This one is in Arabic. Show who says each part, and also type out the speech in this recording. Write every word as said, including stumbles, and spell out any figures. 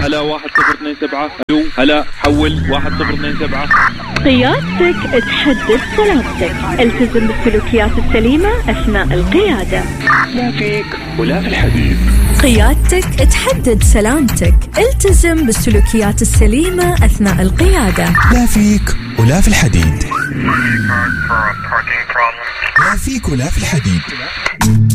Speaker 1: هلا واحد صفر اثنين سبعة. الو هلا حول واحد صفر اثنين سبعة.
Speaker 2: قيادتك تحدد سلامتك، التزم بالسلوكيات السليمة أثناء القيادة.
Speaker 3: لا فيك ولا في الحديد.
Speaker 4: قيادتك تحدد سلامتك، التزم بالسلوكيات السليمة أثناء القيادة.
Speaker 5: لا فيك ولا في الحديد. لا فيك ولا في الحديد.